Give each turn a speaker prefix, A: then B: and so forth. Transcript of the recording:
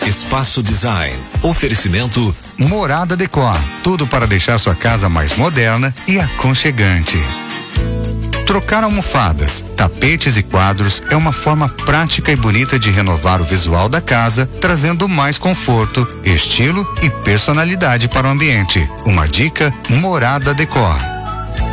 A: Espaço Design. Oferecimento
B: Morada Decor. Tudo para deixar sua casa mais moderna e aconchegante. Trocar almofadas, tapetes e quadros é uma forma prática e bonita de renovar o visual da casa, trazendo mais conforto, estilo e personalidade para o ambiente. Uma dica: Morada Decor.